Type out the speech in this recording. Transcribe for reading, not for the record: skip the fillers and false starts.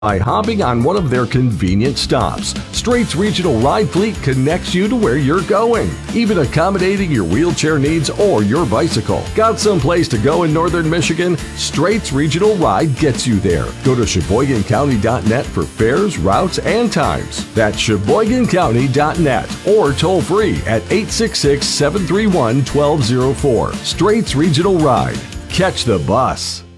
by hopping on one of their convenient stops. Straits Regional Ride Fleet connects you to where you're going, even accommodating your wheelchair needs or your bicycle. Got someplace to go in northern Michigan? Straits Regional Ride gets you there. Go to SheboyganCounty.net for fares, routes, and times. That's SheboyganCounty.net or toll free at 866-731-1204. Straits Regional Ride. Catch the bus.